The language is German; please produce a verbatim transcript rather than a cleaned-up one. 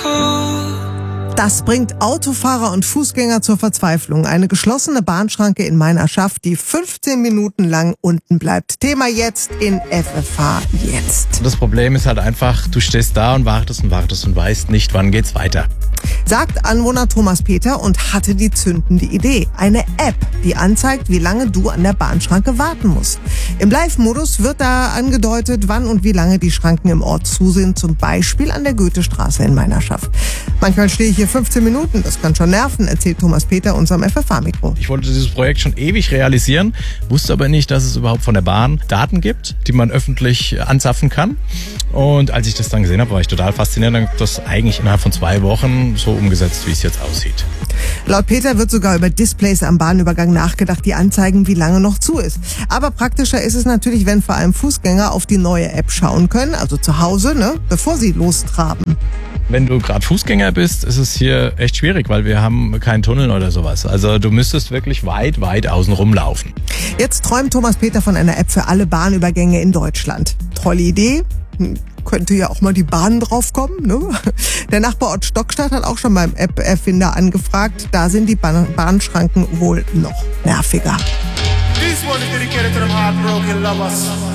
Das bringt Autofahrer und Fußgänger zur Verzweiflung. Eine geschlossene Bahnschranke in Main Aschaf, die fünfzehn Minuten lang unten bleibt. Thema jetzt in F F H jetzt. Das Problem ist halt einfach, du stehst da und wartest und wartest und weißt nicht, wann geht's weiter. Sagt Anwohner Thomas Peter und hatte die zündende Idee. Eine App, die anzeigt, wie lange du an der Bahnschranke warten musst. Im Live-Modus wird da angedeutet, wann und wie lange die Schranken im Ort zu sind. Zum Beispiel an der Goethestraße in Main Aschaf. Manchmal stehe ich hier fünfzehn Minuten, das kann schon nerven, erzählt Thomas Peter unserem F F H-Mikro. Ich wollte dieses Projekt schon ewig realisieren, wusste aber nicht, dass es überhaupt von der Bahn Daten gibt, die man öffentlich anzapfen kann. Und als ich das dann gesehen habe, war ich total fasziniert und habe das eigentlich innerhalb von zwei Wochen so umgesetzt, wie es jetzt aussieht. Laut Peter wird sogar über Displays am Bahnübergang nachgedacht, die anzeigen, wie lange noch zu ist. Aber praktischer ist es natürlich, wenn vor allem Fußgänger auf die neue App schauen können, also zu Hause, ne, bevor sie lostraben. Wenn du gerade Fußgänger bist, ist es hier echt schwierig, weil wir haben keinen Tunnel oder sowas. Also du müsstest wirklich weit, weit außen rumlaufen. Jetzt träumt Thomas Peter von einer App für alle Bahnübergänge in Deutschland. Tolle Idee. Könnte ja auch mal die Bahn draufkommen, ne? Der Nachbarort Stockstadt hat auch schon beim App-Erfinder angefragt. Da sind die Bahn- Bahnschranken wohl noch nerviger. This one is dedicated to them heartbroken lovers.